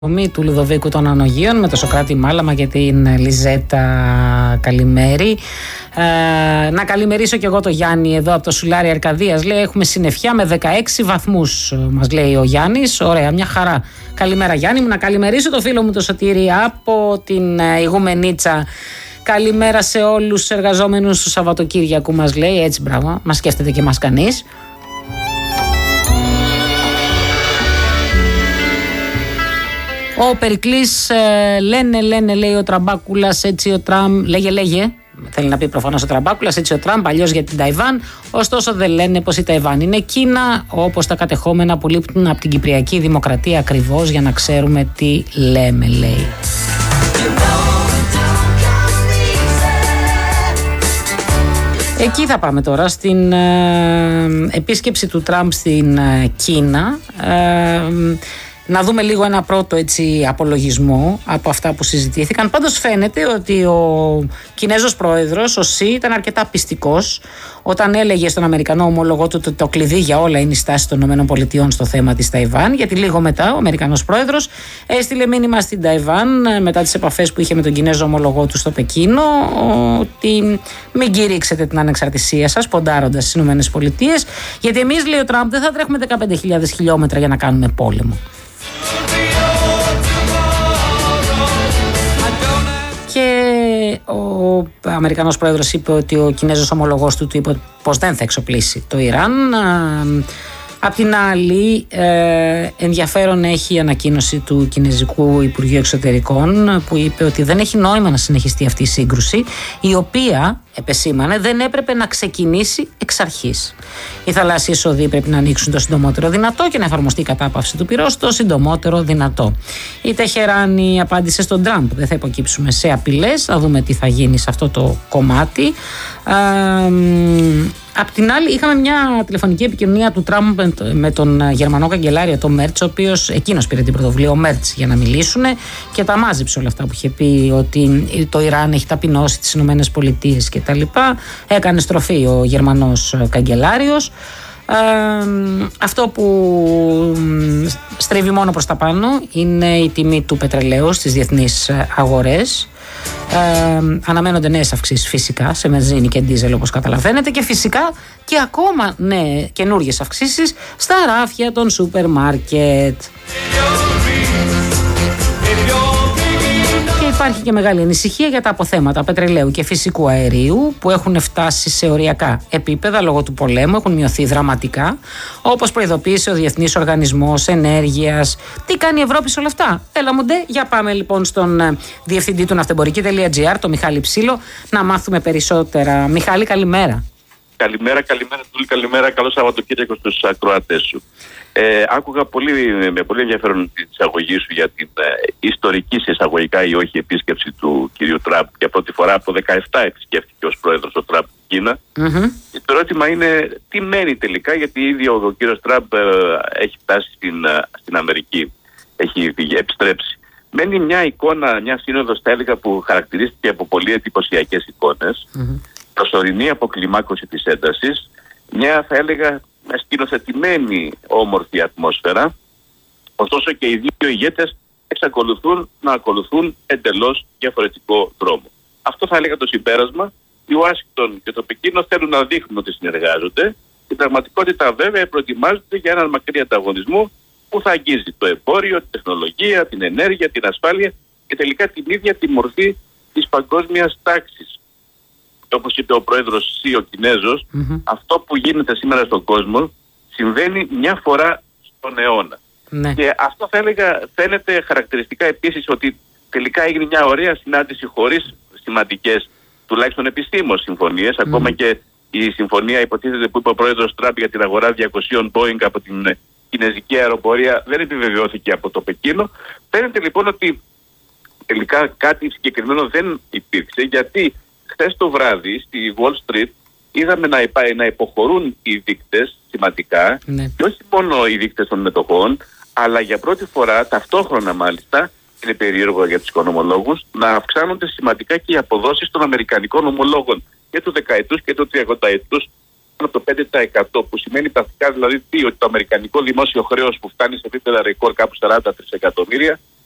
Του Λουδοβίκου των Ανογείων με το Σοκράτη Μάλαμα και την Λιζέτα Καλημέρη. Να καλημερίσω και εγώ το Γιάννη εδώ από το Σουλάρι Αρκαδίας. Λέει έχουμε συννεφιά με 16 βαθμούς, μας λέει ο Γιάννης. Ωραία, μια χαρά. Καλημέρα Γιάννη μου. Να καλημερίσω το φίλο μου το Σωτήρη από την Ηγουμενίτσα. Καλημέρα σε όλους τους εργαζόμενους του Σαββατοκύριακου, μας λέει. Έτσι, μπράβο, μας σκέφτεται και μας κανείς. Ο Περικλής λένε λέει ο Τραμπάκουλας, έτσι ο Τραμπ, λέγε, θέλει να πει προφανώς ο Τραμπάκουλας, έτσι ο Τραμπ, αλλιώς για την Ταϊβάν, ωστόσο δεν λένε πως η Ταϊβάν είναι Κίνα, όπως τα κατεχόμενα που λείπουν από την Κυπριακή Δημοκρατία ακριβώς για να ξέρουμε τι λέμε, λέει. Εκεί θα πάμε τώρα, στην επίσκεψη του Τραμπ στην Κίνα. Να δούμε λίγο ένα πρώτο έτσι απολογισμό από αυτά που συζητήθηκαν. Πάντως φαίνεται ότι ο Κινέζος πρόεδρος, ο Σι, ήταν αρκετά πιστικός όταν έλεγε στον Αμερικανό ομόλογό του ότι το κλειδί για όλα είναι η στάση των ΗΠΑ στο θέμα της Ταϊβάν. Γιατί λίγο μετά ο Αμερικανός πρόεδρος έστειλε μήνυμα στην Ταϊβάν μετά τις επαφές που είχε με τον Κινέζο ομόλογό του στο Πεκίνο ότι μην κηρύξετε την ανεξαρτησία σας ποντάροντας στις ΗΠΑ. Γιατί εμείς, λέει ο Τραμπ, δεν θα τρέχουμε 15.000 χιλιόμετρα για να κάνουμε πόλεμο. Και ο Αμερικανός πρόεδρος είπε ότι ο Κινέζος ομολογός του είπε πως δεν θα εξοπλίσει το Ιράν. Απ' την άλλη, ενδιαφέρον έχει η ανακοίνωση του Κινέζικου Υπουργείου Εξωτερικών που είπε ότι δεν έχει νόημα να συνεχιστεί αυτή η σύγκρουση, η οποία, επεσήμανε, δεν έπρεπε να ξεκινήσει εξ αρχής. Οι θαλάσσιες οδοί πρέπει να ανοίξουν το συντομότερο δυνατό και να εφαρμοστεί η κατάπαυση του πυρός το συντομότερο δυνατό. Η Τεχεράνη απάντησε στον Τραμπ, δεν θα υποκύψουμε σε απειλές, θα δούμε τι θα γίνει σε αυτό το κομμάτι. Απ' την άλλη, είχαμε μια τηλεφωνική επικοινωνία του Τραμπ με τον Γερμανό καγκελάριο, τον Μέρτς, ο οποίος εκείνος πήρε την πρωτοβουλία, ο Μέρτς, για να μιλήσουν και τα μάζεψε όλα αυτά που είχε πει ότι το Ιράν έχει ταπεινώσει τις Ηνωμένες Πολιτείες κτλ. Έκανε στροφή ο Γερμανός καγκελάριος. Αυτό που στρίβει μόνο προς τα πάνω είναι η τιμή του πετρελαίου στις διεθνείς αγορές. Αναμένονται νέες αυξήσεις φυσικά σε βενζίνη και ντίζελ, όπως καταλαβαίνετε, και φυσικά και ακόμα καινούργιες αυξήσεις στα ράφια των σούπερ μάρκετ. Και υπάρχει και μεγάλη ανησυχία για τα αποθέματα πετρελαίου και φυσικού αερίου που έχουν φτάσει σε οριακά επίπεδα λόγω του πολέμου, έχουν μειωθεί δραματικά, όπως προειδοποίησε ο Διεθνής Οργανισμός Ενέργειας. Τι κάνει η Ευρώπη σε όλα αυτά? Έλα μου ντε, για πάμε λοιπόν στον διευθυντή του ναυτεμπορική.gr, τον Μιχάλη Ψήλο, να μάθουμε περισσότερα. Μιχάλη, καλημέρα. Καλημέρα, Τούλη, καλημέρα. Καλό Σαββατοκύριακο στους ακροατές σου. Άκουγα με πολύ ενδιαφέρον την εισαγωγή σου για την ιστορική σε εισαγωγικά ή όχι επίσκεψη του κυρίου Τραμπ. Για πρώτη φορά από το 2017 επισκέφθηκε ως πρόεδρος ο Τραμπ στην Κίνα. Το ερώτημα είναι τι μένει τελικά, γιατί ήδη ο κύριος Τραμπ έχει φτάσει στην Αμερική, έχει επιστρέψει. Μένει μια εικόνα, μια σύνοδος θα έλεγα που χαρακτηρίστηκε από πολύ εντυπωσιακές εικόνες. Προσωρινή αποκλιμάκωση της έντασης, μια θα έλεγα σκηνοθετημένη όμορφη ατμόσφαιρα, ωστόσο και οι δύο ηγέτες εξακολουθούν να ακολουθούν εντελώς διαφορετικό δρόμο. Αυτό θα έλεγα το συμπέρασμα. Η Ουάσιγκτον και το Πεκίνο θέλουν να δείχνουν ότι συνεργάζονται. Στην πραγματικότητα βέβαια προετοιμάζονται για έναν μακρύ ανταγωνισμό που θα αγγίζει το εμπόριο, την τεχνολογία, την ενέργεια, την ασφάλεια και τελικά την ίδια τη μορφή της παγκόσμιας τάξης. Όπως είπε ο πρόεδρος Σι, ο Κινέζος, αυτό που γίνεται σήμερα στον κόσμο συμβαίνει μια φορά στον αιώνα. Και αυτό θα έλεγα φαίνεται χαρακτηριστικά επίσης ότι τελικά έγινε μια ωραία συνάντηση χωρίς σημαντικές, τουλάχιστον επιστήμως, συμφωνίες. Ακόμα και η συμφωνία υποτίθεται που είπε ο πρόεδρος Τραμπ για την αγορά 200 Boeing από την κινέζικη αεροπορία δεν επιβεβαιώθηκε από το Πεκίνο. Φαίνεται λοιπόν ότι τελικά κάτι συγκεκριμένο δεν υπήρξε, γιατί χθες το βράδυ στη Wall Street είδαμε να υποχωρούν οι δείκτες σημαντικά, και όχι μόνο οι δείκτες των μετοχών, αλλά για πρώτη φορά, ταυτόχρονα μάλιστα, είναι περίεργο για τους οικονομολόγους, να αυξάνονται σημαντικά και οι αποδόσεις των αμερικανικών ομολόγων και του δεκαετούς και του 30ετούς από το 5%, που σημαίνει πρακτικά δηλαδή ότι το αμερικανικό δημόσιο χρέος που φτάνει σε επίπεδα ρεκόρ κάπου 40 τρισεκατομμύρια